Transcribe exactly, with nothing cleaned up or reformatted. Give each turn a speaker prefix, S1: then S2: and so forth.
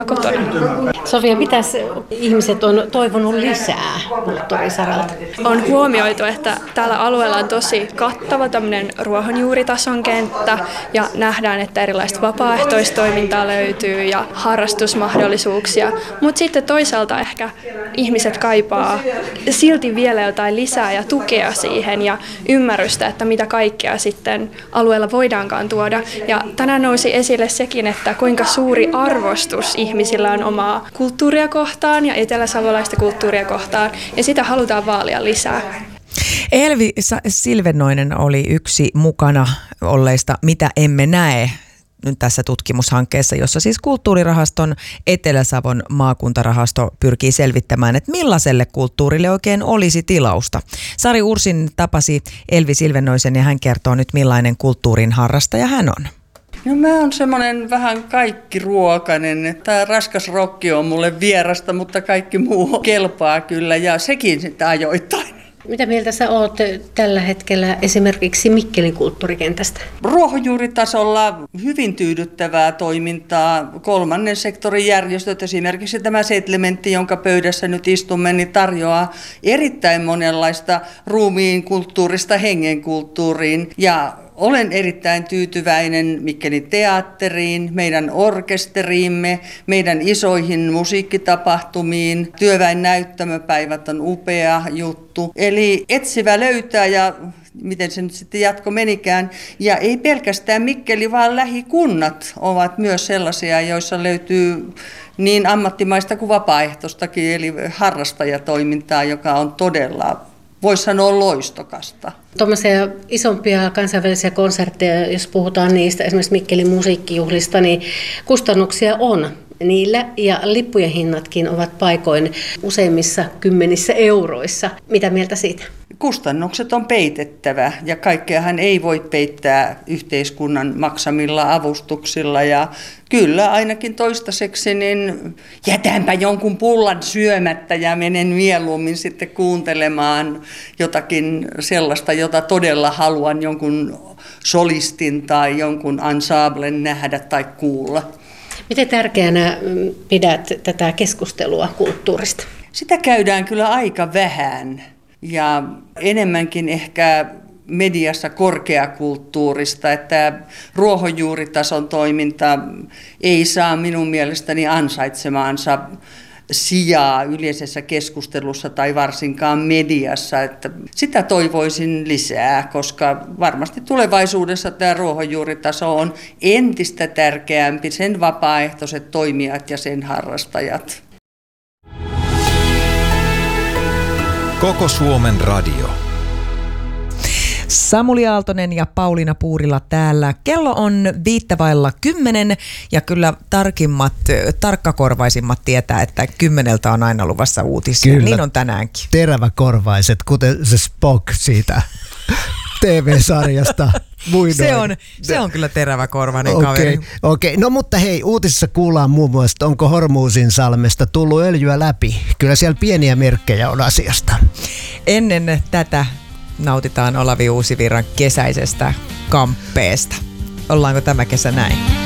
S1: kotona.
S2: Sofia, mitäs ihmiset on toivonut lisää kulttuurisaralta?
S1: On huomioitu, että tällä alueella on tosi kattava tämmöinen ruohonjuuritason kenttä ja nähdään, että erilaista vapaaehtoistoimintaa löytyy ja harrastusmahdollisuuksia, mutta sitten toisaalta ehkä ihmiset kaipaa silti vielä jotain lisää ja tukea siihen ja ymmärrystä, että mitä kaikkea sitten alueella voidaankaan tuoda. Ja tänään nousi esille sekin, että kuinka suuri arvostus ihmisillä on omaa kulttuuria kohtaan ja eteläsavolaista kulttuuria kohtaan, ja sitä halutaan vaalia lisää.
S3: Elvi Silvennoinen oli yksi mukana olleista Mitä emme näe nyt tässä tutkimushankkeessa, jossa siis Kulttuurirahaston Etelä-Savon maakuntarahasto pyrkii selvittämään, että millaiselle kulttuurille oikein olisi tilausta. Sari Ursin tapasi Elvi Silvennoisen ja hän kertoo nyt, millainen kulttuurin harrastaja hän on.
S4: No mä oon semmoinen vähän kaikkiruokainen, että raskas rokki on mulle vierasta, mutta kaikki muu kelpaa kyllä ja sekin sitten ajoittain.
S2: Mitä mieltä sä oot tällä hetkellä esimerkiksi Mikkelin kulttuurikentästä?
S4: Ruohonjuuritasolla hyvin tyydyttävää toimintaa. Kolmannen sektorin järjestöt, esimerkiksi tämä Setlementti, jonka pöydässä nyt istumme, niin tarjoaa erittäin monenlaista ruumiin kulttuurista hengen kulttuuriin. Ja olen erittäin tyytyväinen Mikkelin teatteriin, meidän orkesteriimme, meidän isoihin musiikkitapahtumiin. Työväen näyttämöpäivät on upea juttu. Eli etsivä löytää ja miten se nyt sitten jatko menikään. Ja ei pelkästään Mikkeli, vaan lähikunnat ovat myös sellaisia, joissa löytyy niin ammattimaista kuin vapaaehtoistakin, eli harrastajatoimintaa, joka on todella, voisi sanoa, loistokasta.
S2: Tuommoisia isompia kansainvälisiä konsertteja, jos puhutaan niistä, esimerkiksi Mikkelin musiikkijuhlista, niin kustannuksia on niillä ja lippujen hinnatkin ovat paikoin useimmissa kymmenissä euroissa. Mitä mieltä siitä?
S4: Kustannukset on peitettävä ja kaikkeahan ei voi peittää yhteiskunnan maksamilla avustuksilla ja kyllä ainakin toistaiseksi niin jätänpä jonkun pullan syömättä ja menen mieluummin sitten kuuntelemaan jotakin sellaista, jota todella haluan jonkun solistin tai jonkun ensemblen nähdä tai kuulla.
S2: Miten tärkeänä pidät tätä keskustelua kulttuurista?
S4: Sitä käydään kyllä aika vähän ja enemmänkin ehkä mediassa korkeakulttuurista, että ruohonjuuritason toiminta ei saa minun mielestäni ansaitsemaansa sijaa yleisessä keskustelussa tai varsinkaan mediassa. Että sitä toivoisin lisää, koska varmasti tulevaisuudessa tämä ruohonjuuritaso on entistä tärkeämpi, sen vapaaehtoiset toimijat ja sen harrastajat.
S5: Koko Suomen radio.
S3: Samuli Aaltonen ja Pauliina Puurila täällä. Kello on viittä vailla kymmenen ja kyllä tarkimmat, tarkkakorvaisimmat tietää, että kymmeneltä on aina luvassa uutisia. Kyllä. Niin on tänäänkin.
S6: Teräväkorvaiset, kuten se Spock siitä T V-sarjasta.
S3: Se on, se on kyllä teräväkorvainen
S6: okay,
S3: kaveri.
S6: Okei, okay. No mutta hei, uutisissa kuullaan muun muassa, onko Hormusin salmesta tullut öljyä läpi. Kyllä siellä pieniä merkkejä on asiasta.
S3: Ennen tätä nautitaan Olavi Uusivirran kesäisestä kamppeesta. Ollaanko tämä kesä näin?